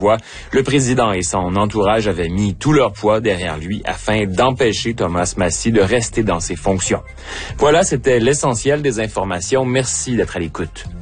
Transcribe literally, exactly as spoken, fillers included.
Le président et son entourage avaient mis tout leur poids derrière lui afin d'empêcher Thomas Massie de rester dans ses fonctions. Voilà, c'était l'essentiel des informations. Merci d'être à l'écoute.